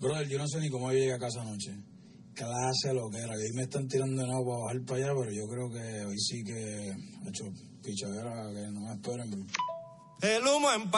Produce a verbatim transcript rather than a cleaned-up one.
Brother, yo no sé ni cómo yo llegué a casa anoche. Clase lo que era. Y hoy me están tirando de nuevo para bajar para allá, pero yo creo que hoy sí que he hecho pichadera que no me esperen. Bro. El humo en